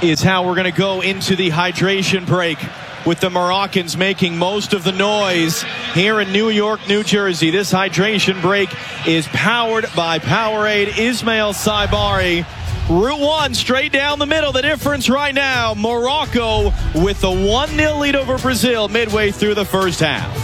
is how we're going to go into the hydration break, with the Moroccans making most of the noise here in New York, New Jersey. This hydration break is powered by Powerade. Ismail Saibari, Route 1 straight down the middle. The difference right now, Morocco with the 1-0 lead over Brazil midway through the first half.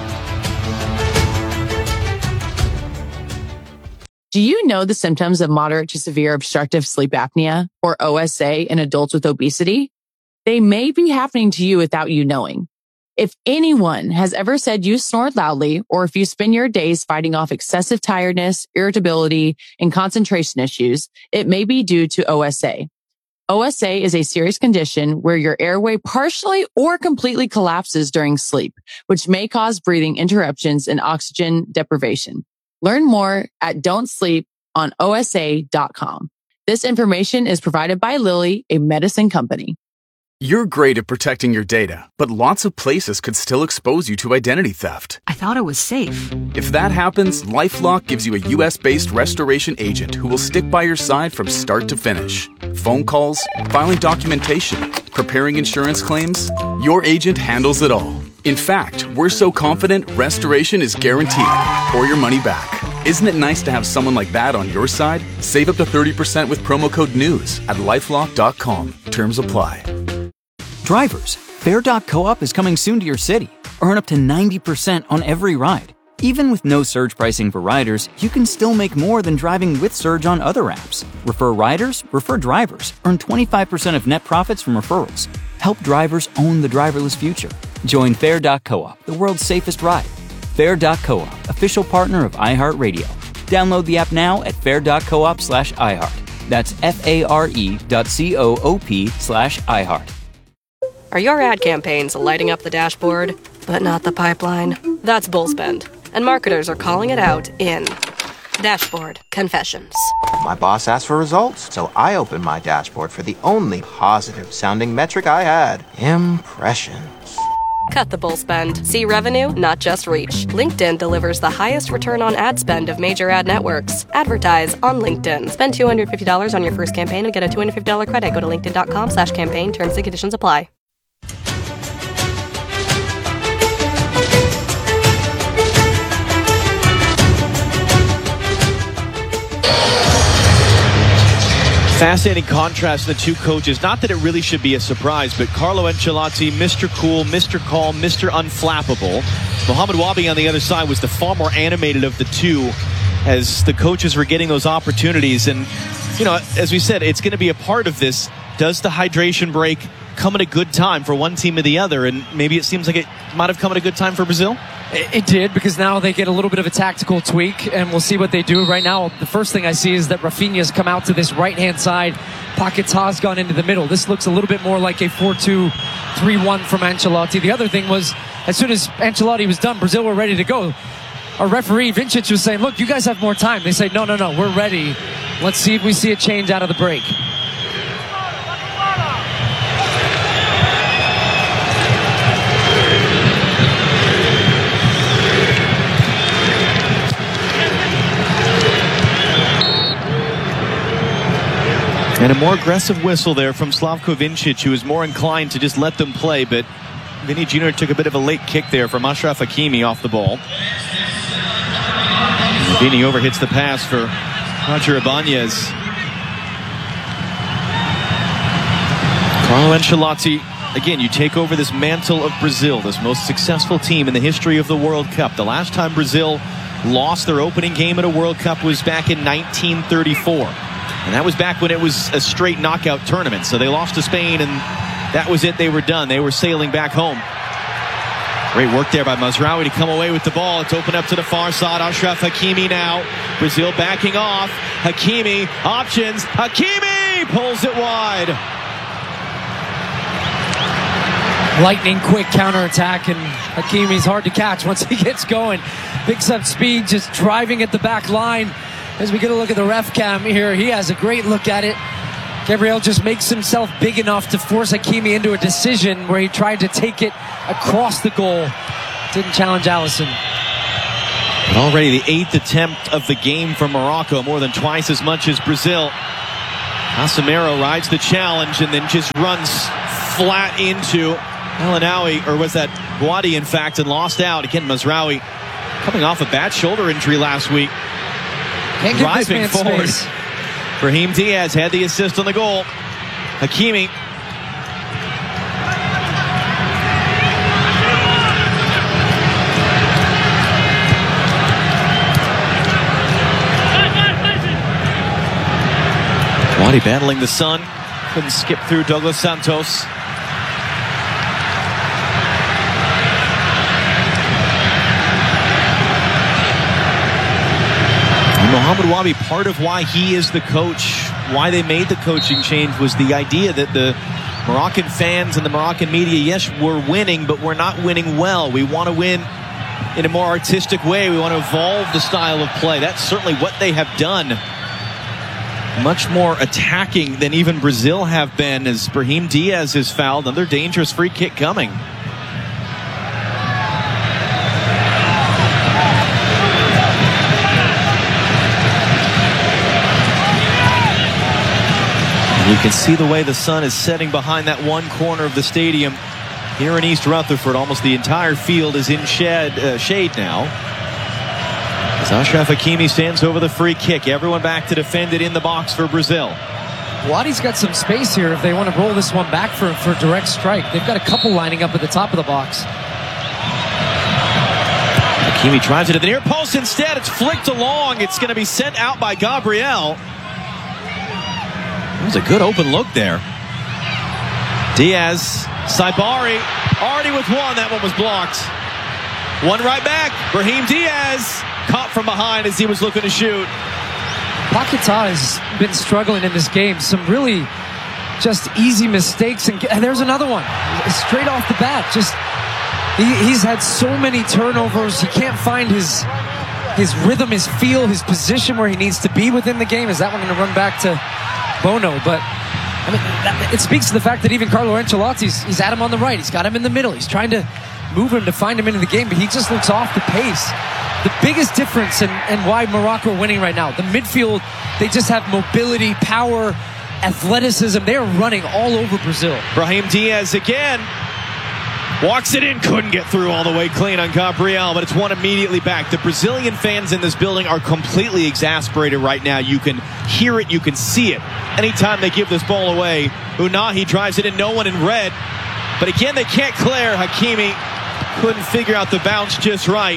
Do you know the symptoms of moderate to severe obstructive sleep apnea, or OSA, in adults with obesity? They may be happening to you without you knowing. If anyone has ever said you snore loudly, or if you spend your days fighting off excessive tiredness, irritability, and concentration issues, it may be due to OSA. OSA is a serious condition where your airway partially or completely collapses during sleep, which may cause breathing interruptions and oxygen deprivation. Learn more at don'tsleeponosa.com. This information is provided by Lilly, a medicine company. You're great at protecting your data, but lots of places could still expose you to identity theft. I thought it was safe. If that happens, LifeLock gives you a US-based restoration agent who will stick by your side from start to finish. Phone calls, filing documentation, preparing insurance claims, your agent handles it all. In fact, we're so confident restoration is guaranteed or your money back. Isn't it nice to have someone like that on your side? Save up to 30% with promo code NEWS at LifeLock.com. Terms apply. Drivers, Fare.coop is coming soon to your city. Earn up to 90% on every ride. Even with no surge pricing for riders, you can still make more than driving with Surge on other apps. Refer riders, refer drivers. Earn 25% of net profits from referrals. Help drivers own the driverless future. Join Fare.coop, the world's safest ride. Fare.coop, official partner of iHeartRadio. Download the app now at fare.coop/iHeart. That's FARE.coop/iHeart. Are your ad campaigns lighting up the dashboard, but not the pipeline? That's Bullspend, and marketers are calling it out in Dashboard Confessions. My boss asked for results, so I opened my dashboard for the only positive-sounding metric I had: impressions. Cut the bull spend. See revenue, not just reach. LinkedIn delivers the highest return on ad spend of major ad networks. Advertise on LinkedIn. Spend $250 on your first campaign and get a $250 credit. Go to linkedin.com/campaign. Terms and conditions apply. Fascinating contrast in the two coaches. Not that it really should be a surprise, but Carlo Ancelotti, Mr. Cool, Mr. Calm, Mr. Unflappable. Mohamed Wabi on the other side was the far more animated of the two as the coaches were getting those opportunities. And, you know, as we said, it's going to be a part of this. Does the hydration break come at a good time for one team or the other? And maybe it seems like it might have come at a good time for Brazil. It did, because now they get a little bit of a tactical tweak, and we'll see what they do. Right now, the first thing I see is that Rafinha's come out to this right-hand side. Paquetà's gone into the middle. This looks a little bit more like a 4-2-3-1 from Ancelotti. The other thing was, as soon as Ancelotti was done, Brazil were ready to go. Our referee, Vincic, was saying, look, you guys have more time. They say, no, we're ready. Let's see if we see a change out of the break. And a more aggressive whistle there from Slavko Vincic, who was more inclined to just let them play, but Vinny Jr. took a bit of a late kick there from Achraf Hakimi off the ball. Vinny overhits the pass for Roger Ibanez. Carlo Ancelotti, again, you take over this mantle of Brazil, this most successful team in the history of the World Cup. The last time Brazil lost their opening game at a World Cup was back in 1934. And that was back when it was a straight knockout tournament. So they lost to Spain, and that was it. They were done. They were sailing back home. Great work there by Mazraoui to come away with the ball. It's open up to the far side. Achraf Hakimi now. Brazil backing off. Hakimi, options. Hakimi pulls it wide. Lightning quick counterattack, and Hakimi's hard to catch once he gets going. Picks up speed, just driving at the back line. As we get a look at the ref cam here, he has a great look at it. Gabriel just makes himself big enough to force Hakimi into a decision where he tried to take it across the goal. Didn't challenge Alisson. And already the 8th attempt of the game for Morocco, more than twice as much as Brazil. Casemiro rides the challenge and then just runs flat into El-Ainaoui, or was that Guadi, in fact, and lost out. Again, Mazraoui coming off a bad shoulder injury last week. Can't give this man forward. space. Brahim Diaz had the assist on the goal. Hakimi. Guadi battling the sun. Couldn't skip through Douglas Santos. Mohamed Wabi, part of why he is the coach, why they made the coaching change, was the idea that the Moroccan fans and the Moroccan media, yes, we're winning, but we're not winning well. We want to win in a more artistic way. We want to evolve the style of play. That's certainly what they have done. Much more attacking than even Brazil have been, as Brahim Diaz is fouled. Another dangerous free kick coming. You can see the way the sun is setting behind that one corner of the stadium here in East Rutherford. Almost the entire field is in shade now. As Achraf Hakimi stands over the free kick. Everyone back to defend it in the box for Brazil. Wadi's got some space here if they want to roll this one back for a direct strike. They've got a couple lining up at the top of the box. Hakimi drives it to the near post instead. It's flicked along. It's going to be sent out by Gabriel. It was a good open look there. Diaz, Saibari, already with one. That one was blocked. One right back. Brahim Diaz caught from behind as he was looking to shoot. Paquetá has been struggling in this game. Some really just easy mistakes. And there's another one. Straight off the bat. He's had so many turnovers. He can't find his rhythm, his feel, his position where he needs to be within the game. Is that one going to run back to Bono? But I mean, it speaks to the fact that even Carlo Ancelotti's he's at him on the right. He's got him in the middle. He's trying to move him to find him into the game, but he just looks off the pace. The biggest difference and why Morocco are winning right now, the midfield, they just have mobility, power, athleticism. They are running all over Brazil. Brahim Diaz again. Walks it in, couldn't get through all the way clean on Gabriel, but it's one immediately back. The Brazilian fans in this building are completely exasperated right now. You can hear it, you can see it. Anytime they give this ball away, Unahi drives it in, no one in red. But again, they can't clear. Hakimi couldn't figure out the bounce just right.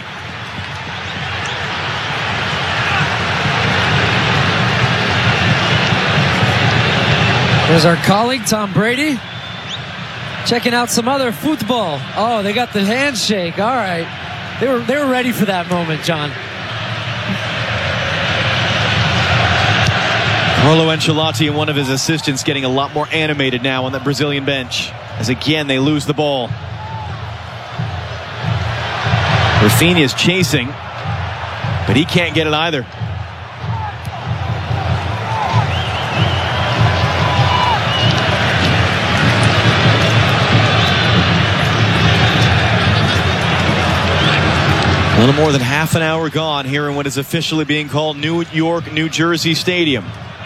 There's our colleague, Tom Brady. Checking out some other football. Oh, they got the handshake. All right. They were ready for that moment, John. Carlo Ancelotti and one of his assistants getting a lot more animated now on that Brazilian bench. As again, they lose the ball. Rafinha's chasing, but he can't get it either. A little more than half an hour gone here in what is officially being called New York, New Jersey Stadium.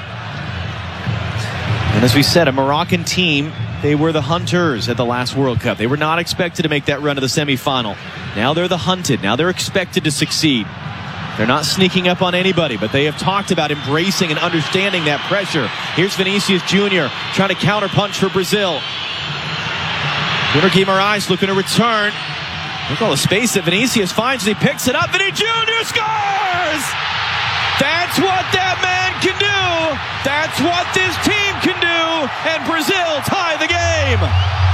And as we said, a Moroccan team, they were the hunters at the last World Cup. They were not expected to make that run to the semifinal. Now they're the hunted. Now they're expected to succeed. They're not sneaking up on anybody, but they have talked about embracing and understanding that pressure. Here's Vinicius Jr. trying to counterpunch for Brazil. Bruno Guimaraes looking to return. Look at all the space that Vinicius finds as he picks it up. Vinny Jr. scores! That's what that man can do! That's what this team can do! And Brazil tie the game!